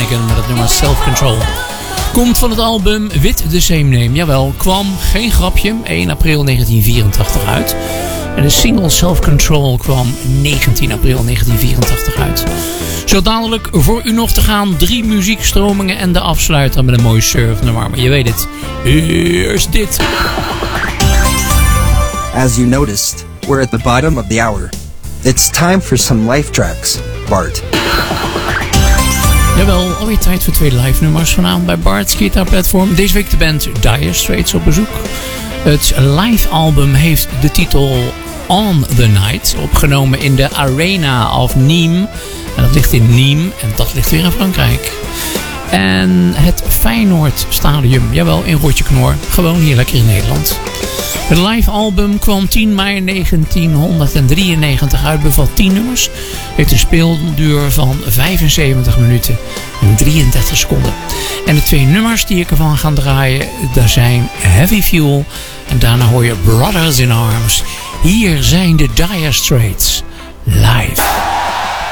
Donegan met het nummer Self Control. Komt van het album With the Same Name. Jawel, kwam, geen grapje, 1 april 1984 uit. En de single Self Control kwam 19 april 1984 uit. Zo dadelijk voor u nog te gaan 3 muziekstromingen en de afsluiter met een mooi surfnummer. Maar je weet het, eerst dit. As you noticed, we're at the bottom of the hour. It's time for some live tracks, Bart. Jawel, alweer tijd voor 2 live nummers vanavond bij Bart's Guitar Platform. Deze week de band Dire Straits op bezoek. Het live album heeft de titel On the Night, opgenomen in de Arena of Nîmes. En dat ligt in Nîmes en dat ligt weer in Frankrijk. En het Feyenoord Stadium, jawel, in Rotjeknor, gewoon hier lekker in Nederland. Het live album kwam 10 mei 1993 uit, bevat 10 nummers. Heeft een speelduur van 75 minuten en 33 seconden. En de 2 nummers die ik ervan ga draaien, daar zijn Heavy Fuel en daarna hoor je Brothers in Arms. Hier zijn de Dire Straits live.